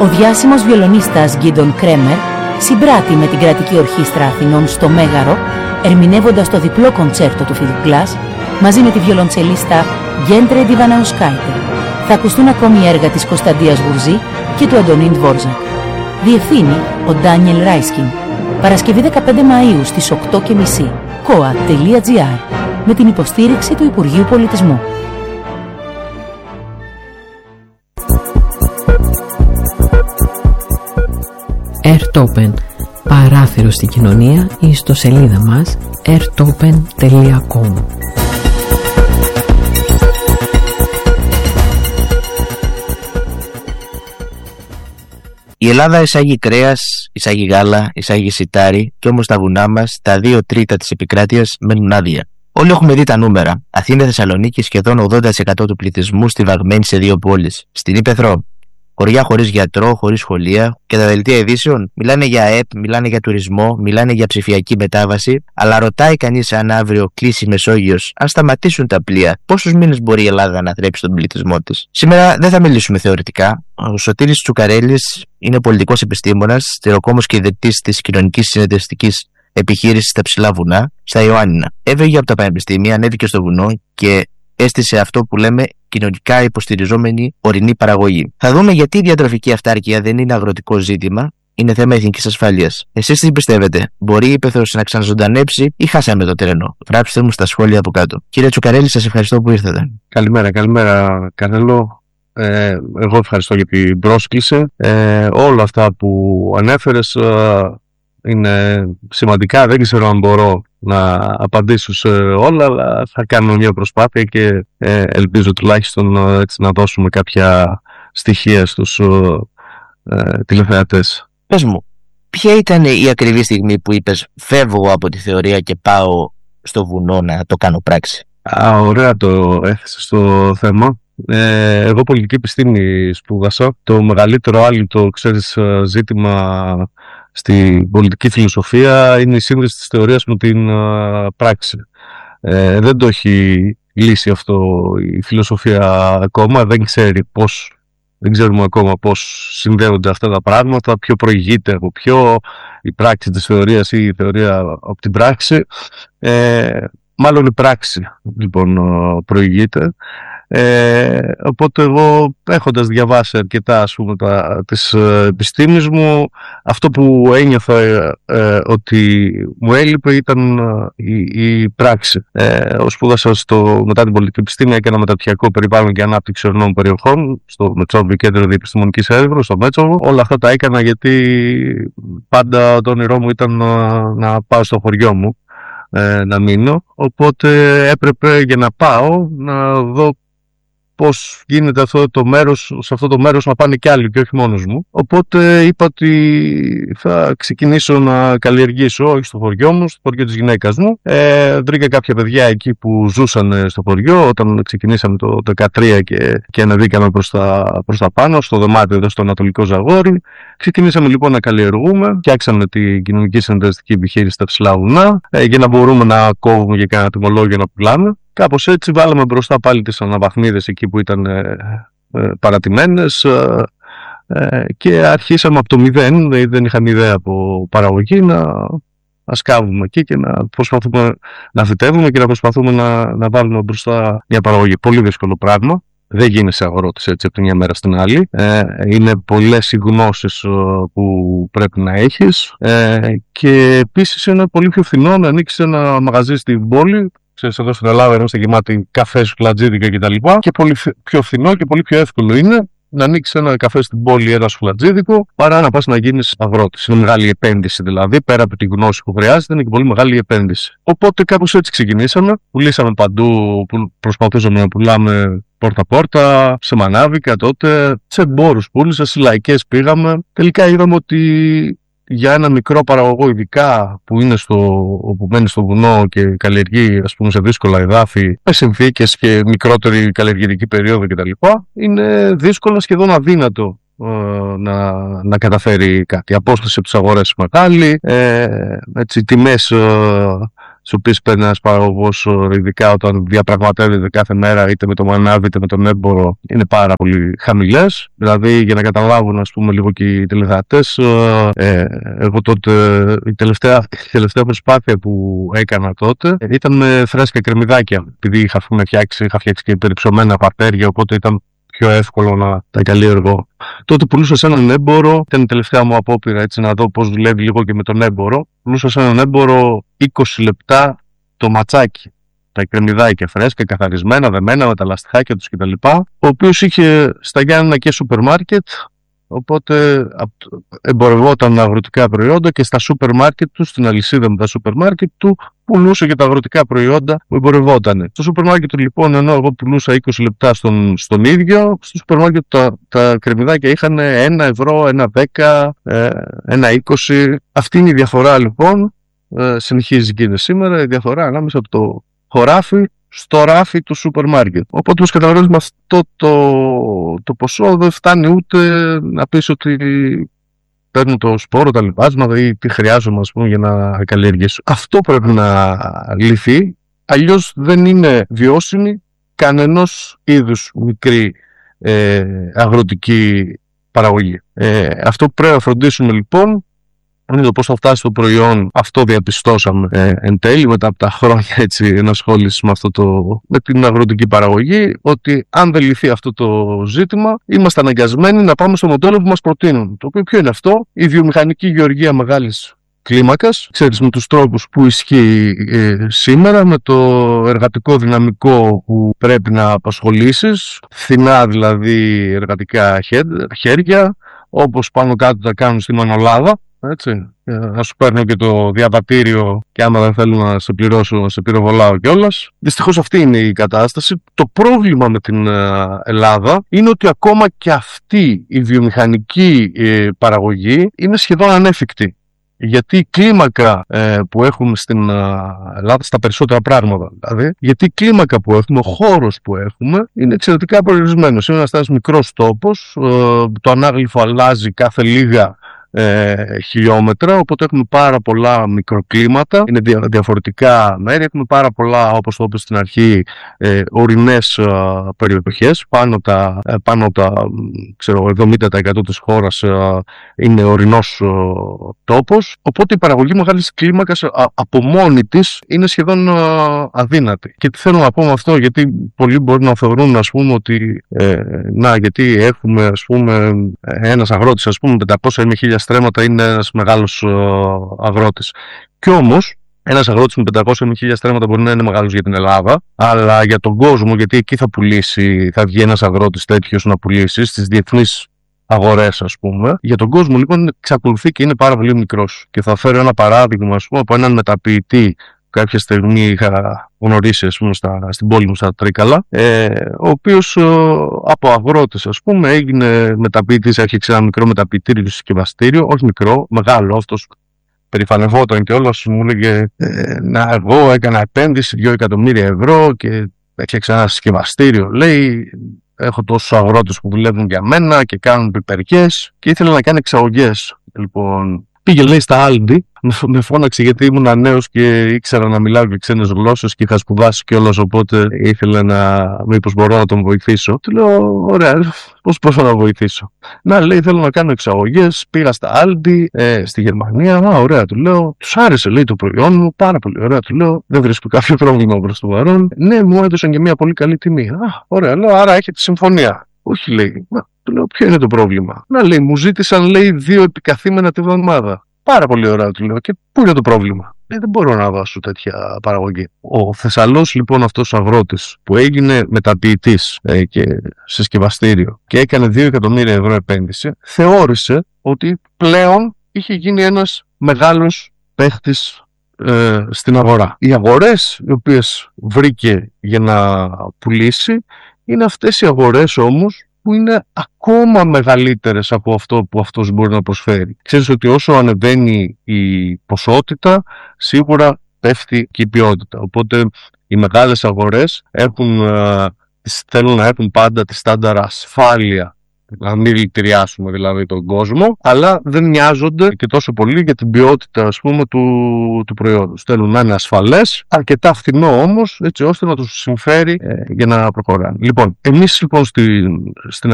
Ο διάσημος βιολονίστας Γκίντον Κρέμερ συμπράττει με την Κρατική Ορχήστρα Αθηνών στο Μέγαρο, ερμηνεύοντας το διπλό κοντσέρτο του Philip Glass μαζί με τη βιολοντσελίστα Γκέντρε Ντιβαναουσκάιτε. Θα ακουστούν ακόμη έργα της Κωνσταντίας Γουρζή και του Αντωνίν Ντβόρζακ. Διευθύνει ο Ντάνιελ Ράισκιν. Παρασκευή 15 Μαΐου στις 8:30. koa.gr με την υποστήριξη του Υπουργείου Πολιτισμού. Airtopen, παράθυρο στην κοινωνία, η ιστοσελίδα μας airtopen.com. Η Ελλάδα εισάγει κρέας, εισάγει γάλα, εισάγει σιτάρι, και όμως τα βουνά μας, τα 2/3 της επικράτειας, μένουν άδεια. Όλοι έχουμε δει τα νούμερα. Αθήνα, Θεσσαλονίκη, σχεδόν 80% του πληθυσμού στιβαγμένοι σε 2 πόλεις. Στην Ύπαιθρο, χωριά χωρίς γιατρό, χωρίς σχολεία, και τα δελτία ειδήσεων μιλάνε για ΑΕΠ, μιλάνε για τουρισμό, μιλάνε για ψηφιακή μετάβαση. Αλλά ρωτάει κανείς, αν αύριο κλείσει η Μεσόγειος, αν σταματήσουν τα πλοία, πόσους μήνες μπορεί η Ελλάδα να θρέψει τον πληθυσμό της? Σήμερα δεν θα μιλήσουμε θεωρητικά. Ο Σωτήρης Τσουκαρέλης είναι πολιτικός επιστήμονας, στηροκόμος και ιδρυτής της κοινωνικής συνεταιριστικής επιχείρησης στα Ψηλά Βουνά, στα Ιωάννινα. Έβγαινε από τα πανεπιστήμια, ανέβηκε στο βουνό και έστησε αυτό που λέμε κοινωνικά υποστηριζόμενη ορεινή παραγωγή. Θα δούμε γιατί η διατροφική αυτάρκεια δεν είναι αγροτικό ζήτημα, είναι θέμα εθνικής ασφάλειας. Εσείς τι πιστεύετε, μπορεί η Ύπαιθρος να ξαναζωντανέψει ή χάσαμε το τρένο? Γράψτε μου στα σχόλια από κάτω. Κύριε Τσουκαρέλη, σας ευχαριστώ που ήρθατε. Καλημέρα Κανέλο. Εγώ ευχαριστώ για την πρόσκληση. Όλα αυτά που ανέφερες είναι σημαντικά. Δεν ξέρω αν μπορώ να απαντήσω σε όλα, αλλά θα κάνω μια προσπάθεια και ελπίζω τουλάχιστον έτσι να δώσουμε κάποια στοιχεία στους τηλεθεατές. Πες μου, ποια ήταν η ακριβή στιγμή που είπες φεύγω από τη θεωρία και πάω στο βουνό να το κάνω πράξη? Ωραία το έθεσες το θέμα. Εγώ πολιτική επιστήμη σπούδασα. Το μεγαλύτερο άλυτο, ζήτημα στην πολιτική φιλοσοφία είναι η σύνδεση της θεωρίας με την πράξη. Δεν το έχει λύσει αυτό η φιλοσοφία ακόμα. Δεν ξέρουμε ακόμα πώς συνδέονται αυτά τα πράγματα, ποιο προηγείται από ποιο, η πράξη της θεωρίας ή η θεωρία από την πράξη. Μάλλον η πράξη λοιπόν προηγείται. Οπότε εγώ, έχοντας διαβάσει αρκετά της επιστήμης μου, αυτό που ένιωθα ότι μου έλειπε ήταν η πράξη. Σπούδασα μετά την πολιτική επιστήμη, έκανα μεταπτυχιακό περιβάλλον και ανάπτυξη ορεινών περιοχών στο Μετσόβιο Κέντρο Διεπιστημονικής Έρευνας, στο Μέτσοβο. Όλα αυτά τα έκανα γιατί πάντα το όνειρό μου ήταν να πάω στο χωριό μου, να μείνω. Οπότε έπρεπε, για να πάω, να δω πώς γίνεται σε αυτό το μέρος να πάνε κι άλλοι και όχι μόνος μου. Οπότε είπα ότι θα ξεκινήσω να καλλιεργήσω, όχι στο χωριό μου, στο χωριό της γυναίκας μου. Βρήκα κάποια παιδιά εκεί που ζούσαν στο χωριό όταν ξεκινήσαμε το 2013 και ανεβήκαμε προς τα πάνω, στο δωμάτιο εδώ στο Ανατολικό Ζαγόρι. Ξεκινήσαμε λοιπόν να καλλιεργούμε, φτιάξαμε την κοινωνική συνεταιριστική επιχείρηση στα Ψηλά Βουνά για να μπορούμε να κόβουμε και κανένα τιμολόγιο να πουλάμε. Κάπως έτσι βάλαμε μπροστά πάλι τις αναβαθμίδες εκεί που ήταν παρατημένες και αρχίσαμε από το μηδέν, δεν είχαμε ιδέα από παραγωγή, να σκάβουμε εκεί και να προσπαθούμε να φυτεύουμε και να προσπαθούμε να βάλουμε μπροστά μια παραγωγή. Πολύ δύσκολο πράγμα. Δεν γίνεσαι αγρότης έτσι από τη μια μέρα στην άλλη. Είναι πολλές οι γνώσεις που πρέπει να έχεις και επίσης είναι πολύ πιο φθηνό να ανοίξεις ένα μαγαζί στην πόλη. Ξέρεις, εδώ στην Ελλάδα είμαστε γεμάτοι καφέ, σουκλατζίδικα κτλ. Και πολύ πιο φθηνό και πολύ πιο εύκολο είναι να ανοίξεις ένα καφέ στην πόλη, ένα σουκλατζίδικο, παρά να πας να γίνεις αγρότης. Είναι μεγάλη επένδυση δηλαδή, πέρα από τη γνώση που χρειάζεται, είναι και πολύ μεγάλη επένδυση. Οπότε κάπως έτσι ξεκινήσαμε. Πουλήσαμε παντού, προσπαθούσαμε να πουλάμε πόρτα-πόρτα, σε μανάβικα τότε, σε εμπόρους πούλησα, σε λαϊκές πήγαμε. Τελικά είδαμε ότι για ένα μικρό παραγωγό, ειδικά που μένει στο βουνό και καλλιεργεί σε δύσκολα εδάφη, με συνθήκες και μικρότερη καλλιεργητική περίοδο κτλ., είναι δύσκολο, σχεδόν αδύνατο να καταφέρει κάτι. Η απόσταση από τις αγορές μεγάλη, τιμές οποίες παίρνει ένας παραγωγός, ειδικά όταν διαπραγματεύεται κάθε μέρα είτε με το μανάβι είτε με τον έμπορο, είναι πάρα πολύ χαμηλές. Δηλαδή, για να καταλάβουν, ας πούμε, λίγο και οι τηλεθεατές, εγώ τότε η τελευταία προσπάθεια που έκανα τότε ήταν με φρέσκα κρεμμυδάκια. Επειδή είχα φτιάξει και περιψωμένα παρτέρια, οπότε ήταν πιο εύκολο να τα καλλιεργώ. Τότε πουλούσα σε έναν έμπορο, ήταν η τελευταία μου απόπειρα έτσι να δω πώς δουλεύει λίγο και με τον έμπορο. Πουλούσα σε έναν έμπορο 20 λεπτά το ματσάκι. Τα κρεμμυδάκια φρέσκα, καθαρισμένα, δεμένα με τα λαστιχάκια τους κτλ. Ο οποίος είχε στα Γιάννενα και σούπερ μάρκετ. Οπότε εμπορευόταν αγροτικά προϊόντα και στα σούπερ μάρκετ του, στην αλυσίδα με τα σούπερ μάρκετ του, πουλούσε και τα αγροτικά προϊόντα που εμπορευόταν. Στο σούπερ μάρκετ του, λοιπόν, ενώ εγώ πουλούσα 20 λεπτά στον ίδιο, στο σούπερ μάρκετ τα κρεμμυδάκια είχαν 1 ευρώ, 1,10, 1,20. Αυτή είναι η διαφορά, λοιπόν. Συνεχίζει και είναι σήμερα η διαφορά ανάμεσα από το χωράφι στο ράφι του σούπερ μάρκετ. Οπότε, όπως καταλαβαίνεις, με αυτό το ποσό δεν φτάνει ούτε να πεις ότι παίρνω το σπόρο, τα λοιπάσματα ή τι χρειάζομαι, ας πούμε, για να καλλιεργήσω. Αυτό πρέπει να λυθεί, αλλιώς δεν είναι βιώσιμη κανενός είδους μικρή αγροτική παραγωγή. Αυτό που πρέπει να φροντίσουμε, λοιπόν, είναι το πώς θα φτάσει το προϊόν. Αυτό διαπιστώσαμε εν τέλει μετά από τα χρόνια ενασχόλησης με την αγροτική παραγωγή, ότι αν δεν λυθεί αυτό το ζήτημα, είμαστε αναγκασμένοι να πάμε στο μοντέλο που μας προτείνουν. Το οποίο ποιο είναι αυτό? Η βιομηχανική γεωργία μεγάλης κλίμακας, ξέρεις, με τους τρόπους που ισχύει σήμερα, με το εργατικό δυναμικό που πρέπει να απασχολήσεις, φθηνά δηλαδή εργατικά χέρια, όπως πάνω κάτω τα κάνουν στη Μανολάδα. Έτσι. Να σου παίρνω και το διαβατήριο και άμα δεν θέλω να σε πληρώσω, να σε πυροβολάω κιόλας. Δυστυχώς αυτή είναι η κατάσταση. Το πρόβλημα με την Ελλάδα είναι ότι ακόμα και αυτή η βιομηχανική παραγωγή είναι σχεδόν ανέφικτη. Γιατί η κλίμακα που έχουμε στην Ελλάδα, στα περισσότερα πράγματα δηλαδή, γιατί η κλίμακα που έχουμε, ο χώρος που έχουμε, είναι εξαιρετικά περιορισμένος. Είναι ένας μικρός τόπος, το ανάγλυφο αλλάζει κάθε λίγα χιλιόμετρα, οπότε έχουμε πάρα πολλά μικροκλίματα, είναι διαφορετικά μέρη, έχουμε πάρα πολλά, όπως το είπες στην αρχή, ορεινές περιοχές, πάνω τα 70% της χώρας είναι ορεινός τόπος, οπότε η παραγωγή μεγάλης κλίμακας από μόνη της είναι σχεδόν αδύνατη. Και τι θέλω να πω με αυτό, γιατί πολλοί μπορεί να θεωρούν, ας πούμε, ότι γιατί έχουμε, ας πούμε, ένας αγρότης, ας πούμε, 500 ή 1000 στρέμματα είναι ένας μεγάλος αγρότης. Κι όμως, ένας αγρότης με 500 με 1000 στρέμματα μπορεί να είναι μεγάλος για την Ελλάδα, αλλά για τον κόσμο, γιατί εκεί θα βγει ένας αγρότης τέτοιος να πουλήσει στις διεθνείς αγορές, ας πούμε. Για τον κόσμο, λοιπόν, εξακολουθεί και είναι πάρα πολύ μικρός. Και θα φέρω ένα παράδειγμα, ας πούμε, από έναν μεταποιητή. Κάποια στιγμή είχα γνωρίσει, ας πούμε, στην πόλη μου, στα Τρίκαλα, ο οποίος από αγρότης, ας πούμε, έγινε μεταποιητής, έφτιαξε ένα μικρό μεταποιητήριο συσκευαστήριο, όχι μικρό, μεγάλο. Αυτός περηφανευόταν και όλος, μου έλεγε εγώ έκανα επένδυση 2 εκατομμύρια ευρώ και έφτιαξε ένα συσκευαστήριο. Λέει, έχω τόσους αγρότες που δουλεύουν για μένα και κάνουν πιπεριές και ήθελε να κάνει εξαγωγές. Λοιπόν, πήγε, λέει, στα Aldi, με φώναξε γιατί ήμουν νέος και ήξερα να μιλάω και ξένες γλώσσες και είχα σπουδάσει κιόλας, οπότε ήθελε μήπως μπορώ να τον βοηθήσω. Του λέω, ωραία, πώς να βοηθήσω? Να, λέει, θέλω να κάνω εξαγωγές, πήγα στα Aldi, στη Γερμανία. Ωραία, του λέω, τους άρεσε, λέει, το προϊόν μου, πάρα πολύ ωραία, του λέω, δεν βρίσκω κάποιο πρόβλημα προς το παρόν. Ναι, μου έδωσαν και μια πολύ καλή τιμή. Ωραία, λέω, άρα έχετε συμφωνία? Όχι, λέει. Του λέω, ποιο είναι το πρόβλημα? Να, λέει, μου ζήτησαν, λέει, 2 επικαθήμενα τη βδομάδα. Πάρα πολύ ωραία, του λέω. Και πού είναι το πρόβλημα? Δεν μπορώ να δώσω τέτοια παραγωγή. Ο Θεσσαλός, λοιπόν, αυτός ο αγρότης που έγινε μεταποιητής και συσκευαστήριο και έκανε 2 εκατομμύρια ευρώ επένδυση, θεώρησε ότι πλέον είχε γίνει ένας μεγάλος παίχτης στην αγορά. Οι αγορές οι οποίες βρήκε για να πουλήσει είναι αυτές οι αγορές όμως που είναι ακόμα μεγαλύτερες από αυτό που αυτός μπορεί να προσφέρει. Ξέρεις ότι όσο ανεβαίνει η ποσότητα, σίγουρα πέφτει και η ποιότητα. Οπότε οι μεγάλες αγορές θέλουν να έχουν πάντα τη στάνταρ ασφάλεια να μην δηλητηριάσουμε δηλαδή τον κόσμο, αλλά δεν νοιάζονται και τόσο πολύ για την ποιότητα, ας πούμε, του προϊόντος. Θέλουν να είναι ασφαλές, αρκετά φθηνό όμως, έτσι ώστε να τους συμφέρει για να προχωράνε. Λοιπόν, εμείς λοιπόν στην